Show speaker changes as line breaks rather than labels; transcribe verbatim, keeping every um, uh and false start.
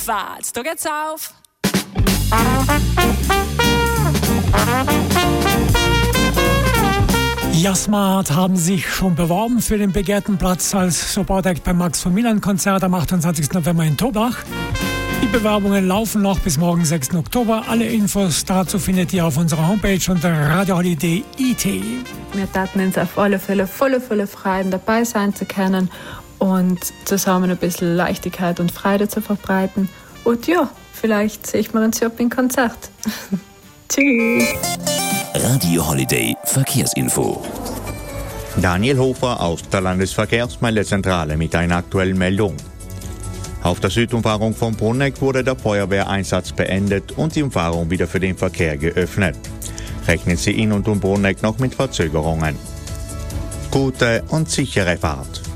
Aufwärts, da geht's auf.
Jasmart haben sich schon beworben für den begehrten Platz als Support Act beim Max von Milan Konzert am achtundzwanzigsten November in Tobach. Die Bewerbungen laufen noch bis morgen, sechsten Oktober. Alle Infos dazu findet ihr auf unserer Homepage unter Radio Holiday punkt I T.
Wir taten uns auf alle Fälle volle, volle Freuden dabei sein zu können und zusammen ein bisschen Leichtigkeit und Freude zu verbreiten. Und ja, vielleicht sehe ich mal uns ja beim Konzert. Tschüss.
Radio Holiday Verkehrsinfo.
Daniel Hofer aus der Landesverkehrsmeldezentrale mit einer aktuellen Meldung. Auf der Südumfahrung von Bruneck wurde der Feuerwehreinsatz beendet und die Umfahrung wieder für den Verkehr geöffnet. Rechnen Sie in und um Bruneck noch mit Verzögerungen. Gute und sichere Fahrt.